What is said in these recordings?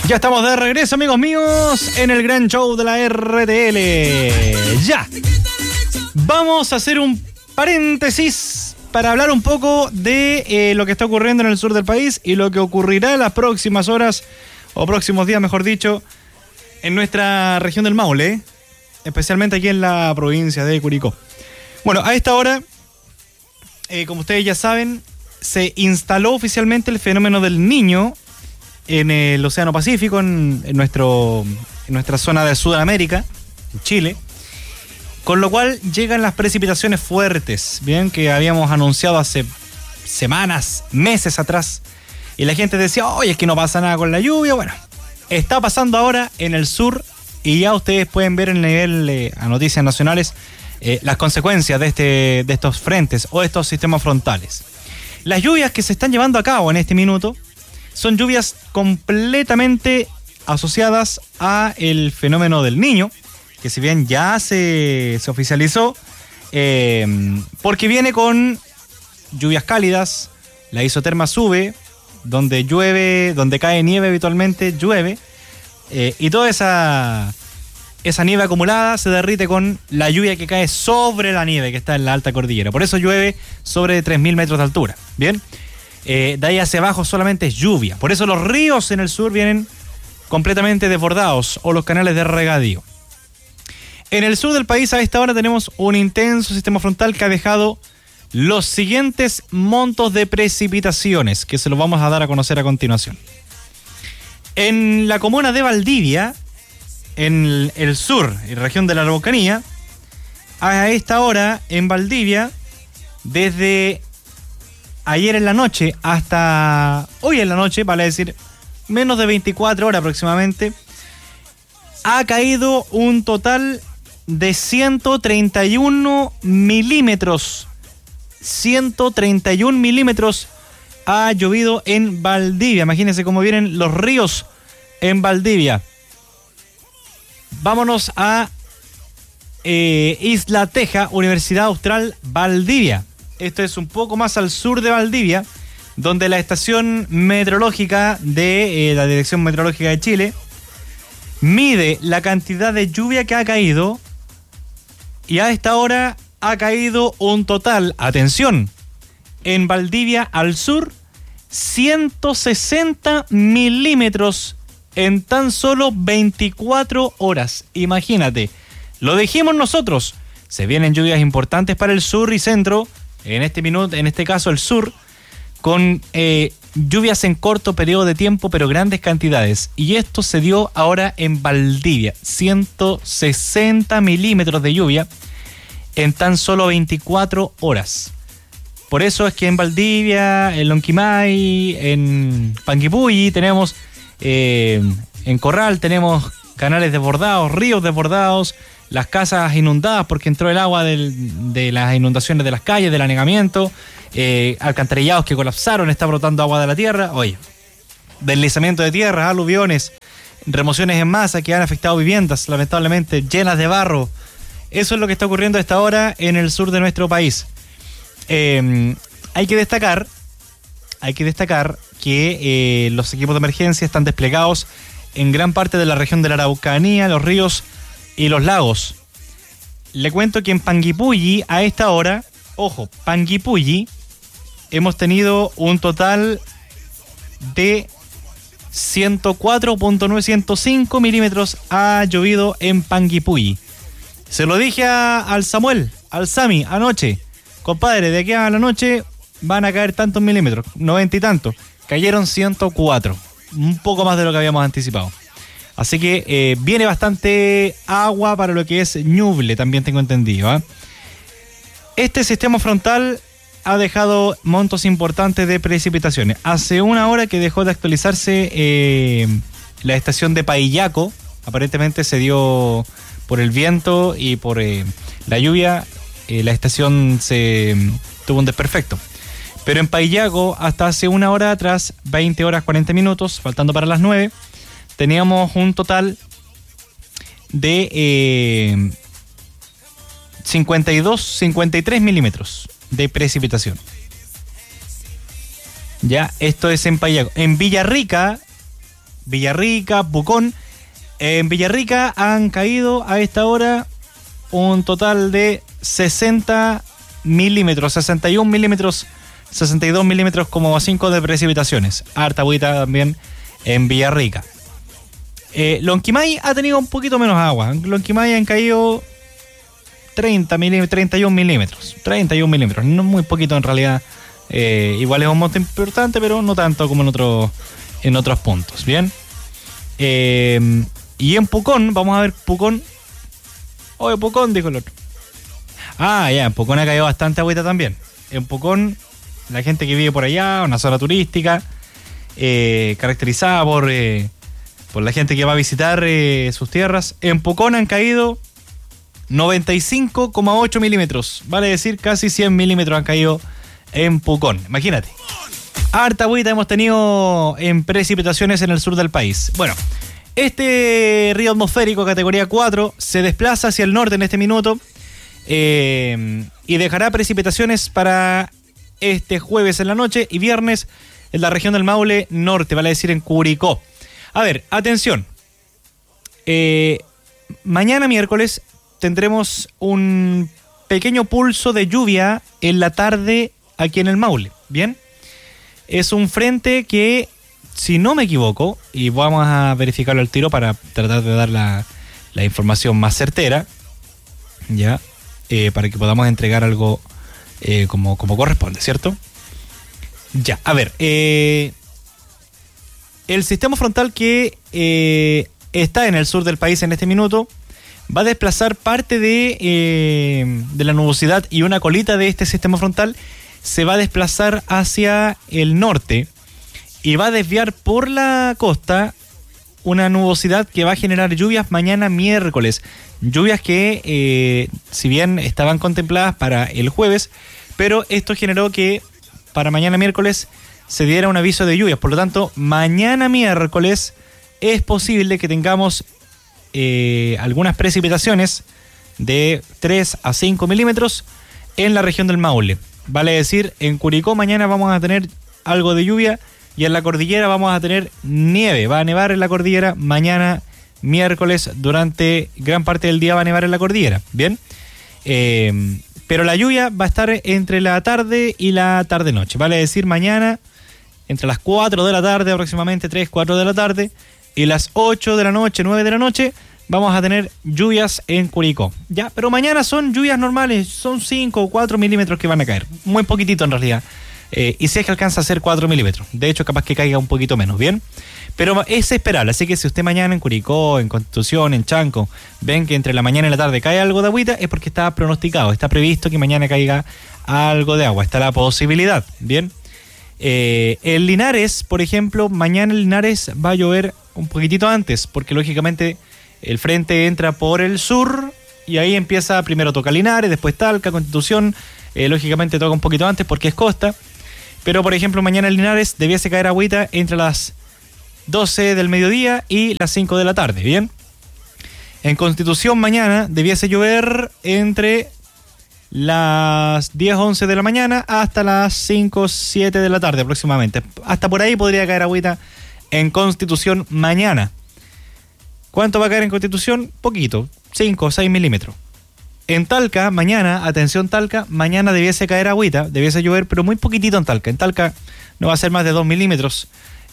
Ya estamos de regreso, amigos míos, en el gran show de la RTL. Ya. Vamos a hacer un paréntesis para hablar un poco de lo que está ocurriendo en el sur del país y lo que ocurrirá en las próximas horas, o próximos días, mejor dicho, en nuestra región del Maule, especialmente aquí en la provincia de Curicó. Bueno, a esta hora, como ustedes ya saben, se instaló oficialmente el fenómeno del Niño en el Océano Pacífico, en nuestra zona de Sudamérica, en Chile, con lo cual llegan las precipitaciones fuertes, bien, que habíamos anunciado hace semanas, meses atrás, y la gente decía, oye, es que no pasa nada con la lluvia. Bueno, está pasando ahora en el sur, y ya ustedes pueden ver en el nivel a noticias nacionales las consecuencias de estos frentes o estos sistemas frontales. Las lluvias que se están llevando a cabo en este minuto son lluvias completamente asociadas a el fenómeno del Niño, que si bien ya se oficializó, porque viene con lluvias cálidas, la isoterma sube, donde llueve, donde cae nieve habitualmente, llueve, y toda esa nieve acumulada se derrite con la lluvia que cae sobre la nieve que está en la alta cordillera. Por eso llueve sobre 3.000 metros de altura, ¿bien? De ahí hacia abajo solamente es lluvia. Por eso los ríos en el sur vienen completamente desbordados, o los canales de regadío. En el sur del país a esta hora tenemos un intenso sistema frontal que ha dejado los siguientes montos de precipitaciones, que se los vamos a dar a conocer a continuación. En la comuna de Valdivia, en el sur, en la región de la Araucanía, a esta hora en Valdivia, desde ayer en la noche hasta hoy en la noche, vale decir, menos de 24 horas aproximadamente, ha caído un total de 131 milímetros. 131 milímetros ha llovido en Valdivia. Imagínense cómo vienen los ríos en Valdivia. Vámonos a Isla Teja, Universidad Austral Valdivia. Esto es un poco más al sur de Valdivia, donde la estación meteorológica de la Dirección Meteorológica de Chile mide la cantidad de lluvia que ha caído, y a esta hora ha caído un total, atención, en Valdivia al sur, 160 milímetros en tan solo 24 horas. Imagínate, lo dijimos nosotros, se vienen lluvias importantes para el sur y centro, en este caso el sur, con lluvias en corto periodo de tiempo, pero grandes cantidades. Y esto se dio ahora en Valdivia, 160 milímetros de lluvia en tan solo 24 horas. Por eso es que en Valdivia, en Lonquimay, en Panguipulli tenemos, en Corral tenemos canales desbordados, ríos desbordados, las casas inundadas porque entró el agua de las inundaciones de las calles, del anegamiento, alcantarillados que colapsaron, está brotando agua de la tierra, oye, deslizamiento de tierras, aluviones, remociones en masa que han afectado viviendas, lamentablemente llenas de barro. Eso es lo que está ocurriendo a esta hora en el sur de nuestro país. Hay que destacar que los equipos de emergencia están desplegados en gran parte de la región de la Araucanía, los ríos y los lagos. Le cuento que en Panguipulli a esta hora, ojo, Panguipulli, hemos tenido un total de 104.905 milímetros ha llovido en Panguipulli. Se lo dije al Samuel, al Sami, anoche. Compadre, de aquí a la noche van a caer tantos milímetros, 90 y tantos. Cayeron 104, un poco más de lo que habíamos anticipado. Así que viene bastante agua para lo que es Ñuble, también tengo entendido, ¿eh? Este sistema frontal ha dejado montos importantes de precipitaciones. Hace una hora que dejó de actualizarse la estación de Paillaco. Aparentemente se dio por el viento y por la lluvia, la estación tuvo un desperfecto. Pero en Paillaco, hasta hace una hora atrás, 20 horas 40 minutos, faltando para las 9, teníamos un total de 53 milímetros de precipitación. Ya, esto es en Paillaco. En Villarrica, Villarrica, Pucón. En Villarrica han caído a esta hora un total de 60 milímetros, 61 milímetros, 62 milímetros como 5 de precipitaciones. Harta agüita también en Villarrica. Lonquimay ha tenido un poquito menos agua. En Lonquimay han caído 31 milímetros. 31 milímetros, no muy poquito en realidad. Igual es un monte importante, pero no tanto como en otros puntos. Bien. Y en Pucón, vamos a ver Pucón. Oye, Pucón, dijo el otro. Ah, ya, en Pucón ha caído bastante agüita también. En Pucón, la gente que vive por allá, una zona turística, caracterizada por la gente que va a visitar sus tierras. En Pucón han caído 95,8 milímetros. Vale decir, casi 100 milímetros han caído en Pucón. Imagínate. Harta agüita hemos tenido en precipitaciones en el sur del país. Bueno, este río atmosférico categoría 4 se desplaza hacia el norte en este minuto y dejará precipitaciones para este jueves en la noche y viernes en la región del Maule norte, vale decir en Curicó. A ver, atención. Mañana miércoles tendremos un pequeño pulso de lluvia en la tarde aquí en el Maule, ¿bien? Es un frente que, si no me equivoco, y vamos a verificarlo al tiro para tratar de dar la información más certera, ya, para que podamos entregar algo como corresponde, ¿cierto? Ya, a ver, el sistema frontal que está en el sur del país en este minuto va a desplazar parte de la nubosidad, y una colita de este sistema frontal se va a desplazar hacia el norte y va a desviar por la costa una nubosidad que va a generar lluvias mañana miércoles. Lluvias que, si bien estaban contempladas para el jueves, pero esto generó que para mañana miércoles se diera un aviso de lluvias. Por lo tanto, mañana miércoles es posible que tengamos algunas precipitaciones de 3 a 5 milímetros en la región del Maule. Vale decir, en Curicó mañana vamos a tener algo de lluvia y en la cordillera vamos a tener nieve. Va a nevar en la cordillera mañana miércoles, durante gran parte del día va a nevar en la cordillera. Bien, pero la lluvia va a estar entre la tarde y la tarde-noche. Vale decir, mañana entre las 4 de la tarde, aproximadamente 3, 4 de la tarde, y las 8 de la noche, 9 de la noche, vamos a tener lluvias en Curicó. Ya, pero mañana son lluvias normales, son 5 o 4 milímetros que van a caer. Muy poquitito en realidad. Y si es que alcanza a ser 4 milímetros. De hecho, capaz que caiga un poquito menos, ¿bien? Pero es esperable, así que si usted mañana en Curicó, en Constitución, en Chanco, ven que entre la mañana y la tarde cae algo de agüita, es porque está pronosticado, está previsto que mañana caiga algo de agua. Está la posibilidad, ¿bien? En Linares, por ejemplo, mañana en Linares va a llover un poquitito antes, porque lógicamente el frente entra por el sur y ahí empieza, primero toca Linares, después Talca, Constitución, lógicamente toca un poquito antes porque es costa, pero por ejemplo mañana en Linares debiese caer agüita entre las 12 del mediodía y las 5 de la tarde, ¿bien? En Constitución mañana debiese llover entre las 10, 11 de la mañana hasta las 5, 7 de la tarde aproximadamente. Hasta por ahí podría caer agüita en Constitución mañana. ¿Cuánto va a caer en Constitución? Poquito, 5 o 6 milímetros. En Talca, mañana, atención Talca, mañana debiese caer agüita, debiese llover, pero muy poquitito en Talca. En Talca no va a ser más de 2 milímetros.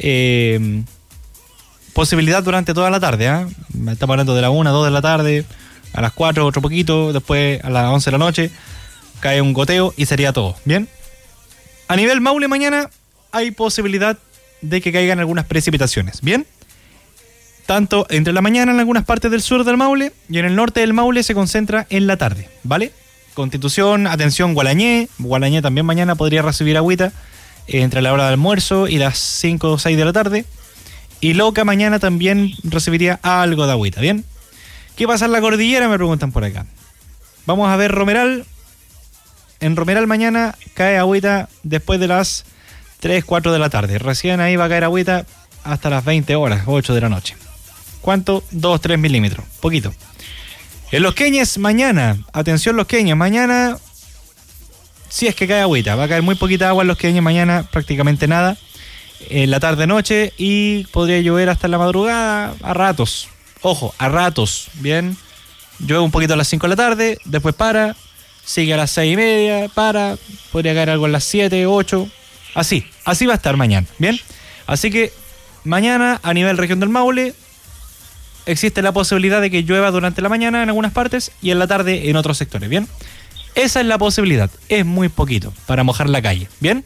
Posibilidad durante toda la tarde, ¿eh? Estamos hablando de la 1, 2 de la tarde, a las 4 otro poquito, después a las 11 de la noche cae un goteo y sería todo, ¿bien? A nivel Maule mañana hay posibilidad de que caigan algunas precipitaciones, ¿bien? Tanto entre la mañana en algunas partes del sur del Maule y en el norte del Maule se concentra en la tarde, ¿vale? Constitución, atención Gualañé también mañana podría recibir agüita entre la hora de almuerzo y las 5 o 6 de la tarde. Y Loca mañana también recibiría algo de agüita, ¿bien? ¿Qué pasa en la cordillera? Me preguntan por acá. Vamos a ver Romeral. En Romeral mañana cae agüita después de las 3, 4 de la tarde. Recién ahí va a caer agüita hasta las 20 horas, 8 de la noche. ¿Cuánto? 2, 3 milímetros. Poquito. En Los Queñes mañana. Atención Los Queñes. Mañana, si es que cae agüita, va a caer muy poquita agua en Los Queñes mañana, prácticamente nada. en la tarde-noche y podría llover hasta la madrugada a ratos. Ojo, a ratos, ¿bien? Llueve un poquito a las 5 de la tarde, después para, sigue a las 6:30, podría caer algo a las 7, 8, así va a estar mañana, ¿bien? Así que mañana a nivel región del Maule existe la posibilidad de que llueva durante la mañana en algunas partes y en la tarde en otros sectores, ¿bien? Esa es la posibilidad, es muy poquito para mojar la calle, ¿bien?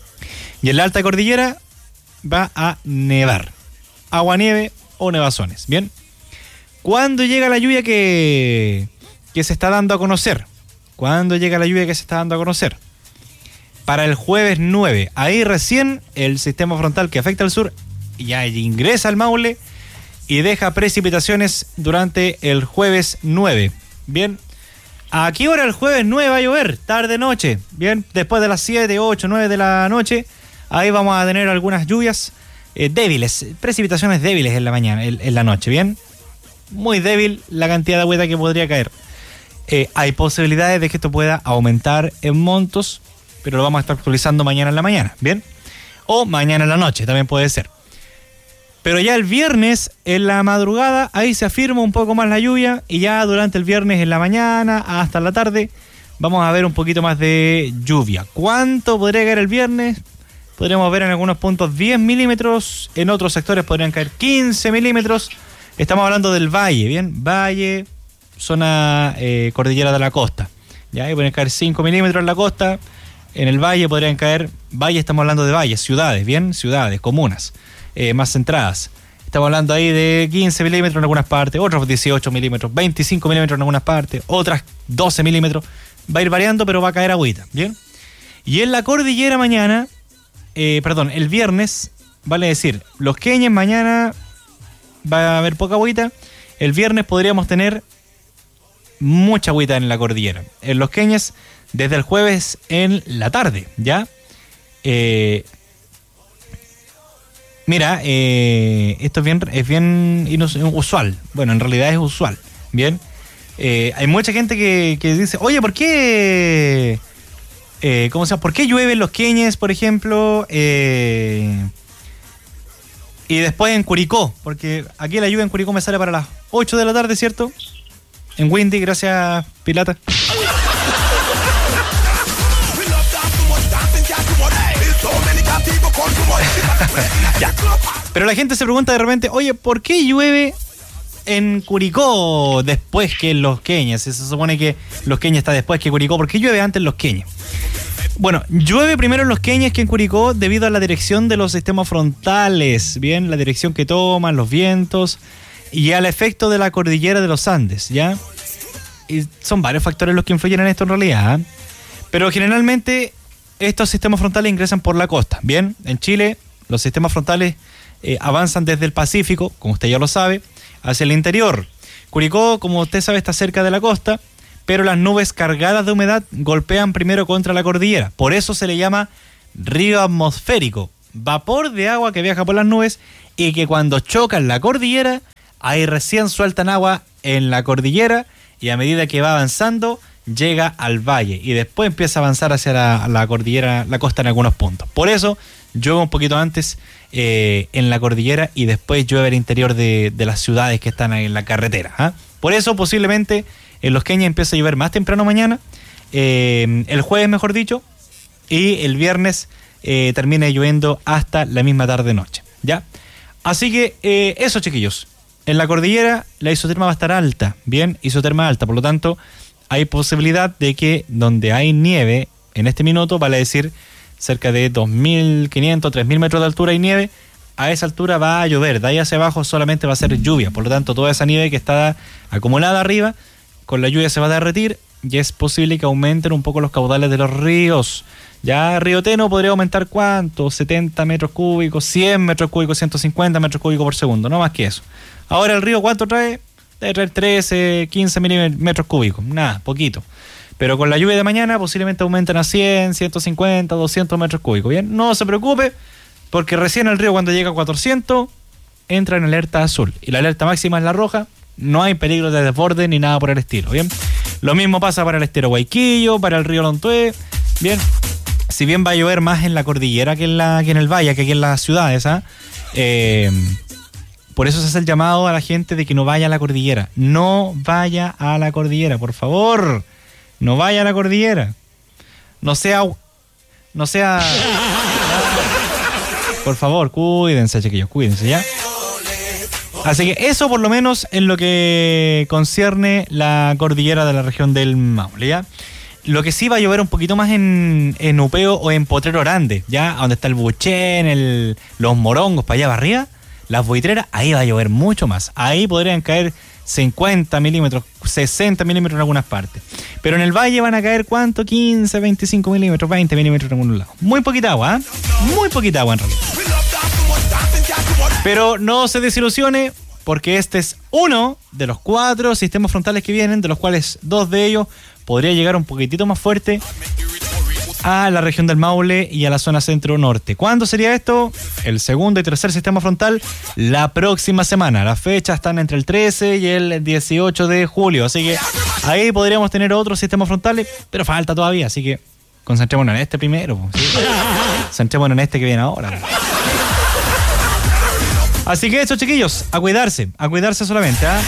Y en la alta cordillera va a nevar, aguanieve o nevazones, ¿bien? ¿Cuándo llega la lluvia que se está dando a conocer? ¿Cuándo llega la lluvia que se está dando a conocer? Para el jueves 9, ahí recién el sistema frontal que afecta al sur ya ingresa al Maule y deja precipitaciones durante el jueves 9, ¿bien? ¿A qué hora el jueves 9 va a llover? Tarde-noche, ¿bien? Después de las 7, 8, 9 de la noche, ahí vamos a tener algunas lluvias débiles, precipitaciones débiles en la mañana, en la noche, ¿bien? Muy débil la cantidad de agüita que podría caer. Hay posibilidades de que esto pueda aumentar en montos, pero lo vamos a estar actualizando mañana en la mañana, ¿bien? O mañana en la noche, también puede ser. Pero ya el viernes, en la madrugada, ahí se afirma un poco más la lluvia y ya durante el viernes en la mañana hasta la tarde vamos a ver un poquito más de lluvia. ¿Cuánto podría caer el viernes? Podríamos ver en algunos puntos 10 milímetros, en otros sectores podrían caer 15 milímetros. Estamos hablando del valle, ¿bien? Valle, zona cordillera de la costa. Ya, ahí podrían caer 5 milímetros en la costa. En el valle podrían caer, valle estamos hablando de valles, ciudades, ¿bien? Ciudades, comunas. Más centradas. Estamos hablando ahí de 15 milímetros en algunas partes, otros 18 milímetros, 25 milímetros en algunas partes, otras 12 milímetros. Va a ir variando, pero va a caer agüita, ¿bien? Y en la cordillera mañana, el viernes, vale decir, Los Queñes mañana va a haber poca agüita. El viernes podríamos tener mucha agüita en la cordillera. En Los Queñes, desde el jueves en la tarde, ¿ya? Mira, esto es bien inusual. Bueno, en realidad es usual. Bien. Hay mucha gente que dice, oye, ¿por qué? ¿Por qué llueve en Los Queñes, por ejemplo? Y después en Curicó. Porque aquí la lluvia en Curicó me sale para las 8 de la tarde, ¿cierto? En Windy, gracias, Pilata. Ya. Pero la gente se pregunta de repente, oye, ¿por qué llueve en Curicó después que en Los Queñes? Se supone que Los Queñes está después que Curicó. ¿Por qué llueve antes en Los Queñes? Bueno, llueve primero en Los Queñes que en Curicó debido a la dirección de los sistemas frontales, bien, la dirección que toman, los vientos y al efecto de la cordillera de los Andes, ¿ya? Y son varios factores los que influyen en esto en realidad, ¿eh? Pero generalmente estos sistemas frontales ingresan por la costa, bien, en Chile los sistemas frontales avanzan desde el Pacífico, como usted ya lo sabe, hacia el interior. Curicó, como usted sabe, está cerca de la costa, pero las nubes cargadas de humedad golpean primero contra la cordillera. Por eso se le llama río atmosférico, vapor de agua que viaja por las nubes y que cuando chocan la cordillera, ahí recién sueltan agua en la cordillera y a medida que va avanzando, llega al valle y después empieza a avanzar hacia la cordillera, la costa en algunos puntos. Por eso llueve un poquito antes en la cordillera y después llueve el interior de las ciudades que están ahí en la carretera, ¿eh? Por eso posiblemente en Los Queñes empieza a llover más temprano mañana, el jueves mejor dicho, y el viernes termina lloviendo hasta la misma tarde-noche, ¿ya? Así que eso, chiquillos. En la cordillera la isoterma va a estar alta, bien, isoterma alta, por lo tanto hay posibilidad de que donde hay nieve en este minuto, vale decir cerca de 2.500, 3.000 metros de altura hay nieve, a esa altura va a llover, de ahí hacia abajo solamente va a ser lluvia, por lo tanto toda esa nieve que está acumulada arriba, con la lluvia se va a derretir y es posible que aumenten un poco los caudales de los ríos. Ya Río Teno podría aumentar ¿cuánto? 70 metros cúbicos, 100 metros cúbicos, 150 metros cúbicos por segundo, no más que eso. Ahora el río ¿cuánto trae? Debe traer 13, 15 metros cúbicos, nada, poquito. Pero con la lluvia de mañana posiblemente aumenten a 100, 150, 200 metros cúbicos. Bien, no se preocupe, porque recién el río cuando llega a 400 entra en alerta azul. Y la alerta máxima es la roja, no hay peligro de desborde ni nada por el estilo, ¿bien? Lo mismo pasa para el estero Guayquillo, para el río Lontué, ¿bien? si bien va a llover más en la cordillera que en el valle, que aquí en las ciudades, ¿ah? Por eso se hace el llamado a la gente de que no vaya a la cordillera. No vaya a la cordillera, por favor. No vaya a la cordillera. No sea... Por favor, cuídense, chiquillos, cuídense, ¿ya? Así que eso por lo menos en lo que concierne la cordillera de la región del Maule, ¿ya? Lo que sí va a llover un poquito más en Upeo o en Potrero Grande, ¿ya? Donde está el Buchén, los Morongos, para allá arriba, las Buitreras, ahí va a llover mucho más. Ahí podrían caer 50 milímetros, 60 milímetros en algunas partes. Pero en el valle van a caer, ¿cuánto? 15, 25 milímetros, 20 milímetros en algunos lados. Muy poquita agua, ¿eh? Muy poquita agua en realidad. Pero no se desilusione, porque este es uno de los 4 sistemas frontales que vienen, de los cuales 2 de ellos podría llegar un poquitito más fuerte a la región del Maule y a la zona centro-norte. ¿Cuándo sería esto? El segundo y tercer sistema frontal la próxima semana. Las fechas están entre el 13 y el 18 de julio, así que ahí podríamos tener otros sistemas frontales, pero falta todavía, así que concentrémonos en este primero, ¿sí? Concentrémonos en este que viene ahora. Así que eso, chiquillos, a cuidarse solamente, ¿ah?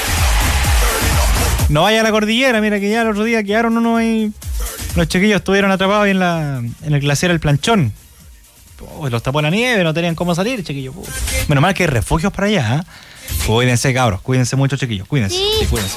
No vaya a la cordillera, mira que ya el otro día quedaron unos ahí. Los chiquillos estuvieron atrapados en el glaciar El Planchón. Los tapó la nieve, no tenían cómo salir, chiquillos. Menos mal que hay refugios para allá, ¿eh? Cuídense, cabros, cuídense mucho, chiquillos, cuídense. Sí, cuídense.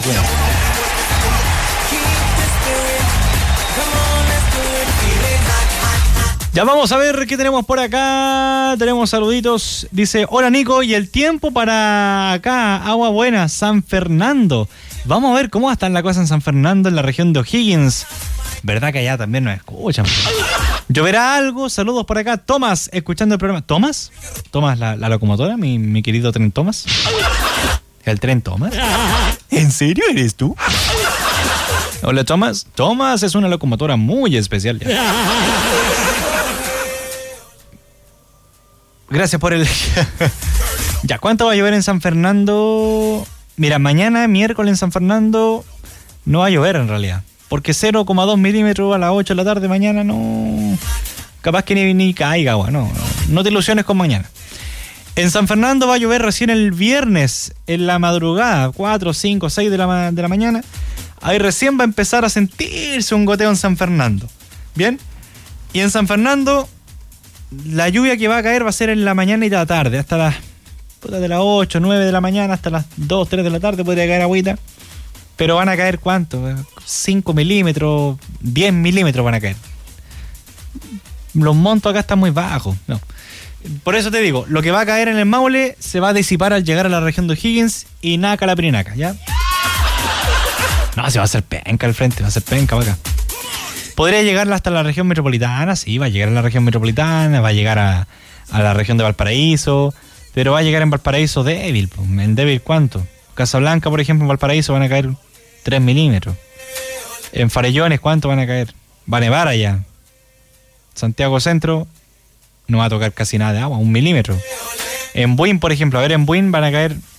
Ya vamos a ver qué tenemos por acá. Tenemos saluditos. Dice, hola Nico, y el tiempo para acá, Agua Buena, San Fernando. Vamos a ver cómo está la cosa en San Fernando, en la región de O'Higgins. ¿Verdad que allá también nos escuchan? ¿Lloverá algo? Saludos por acá. Tomás, escuchando el programa. ¿Tomás? ¿Tomás la locomotora? Mi querido tren Tomás. ¿El tren Tomás? ¿En serio eres tú? Hola, Tomás. Tomás es una locomotora muy especial. Gracias por el... Ya, ¿cuánto va a llover en San Fernando? Mira, mañana, miércoles en San Fernando, no va a llover en realidad. Porque 0,2 milímetros a las 8 de la tarde mañana no... Capaz que ni caiga agua, no te ilusiones con mañana. En San Fernando va a llover recién el viernes, en la madrugada, 4, 5, 6 de la mañana. Ahí recién va a empezar a sentirse un goteo en San Fernando. ¿Bien? Y en San Fernando, la lluvia que va a caer va a ser en la mañana y la tarde, hasta las... de las 8, 9 de la mañana hasta las 2, 3 de la tarde podría caer agüita. Pero van a caer ¿cuánto? 5 milímetros, 10 milímetros van a caer. Los montos acá están muy bajos. No. Por eso te digo, lo que va a caer en el Maule se va a disipar al llegar a la región de O'Higgins y naca la pirinaca, ¿ya? No, se va a hacer penca al frente, va a ser penca para acá. Podría llegar hasta la región metropolitana, sí, va a llegar a la región metropolitana, va a llegar a la región de Valparaíso, pero va a llegar en Valparaíso débil. ¿En débil cuánto? Casablanca, por ejemplo, en Valparaíso van a caer 3 milímetros. En Farellones, ¿cuánto van a caer? Va a nevar allá. Santiago Centro no va a tocar casi nada de agua, 1 milímetro. En Buin, por ejemplo, en Buin van a caer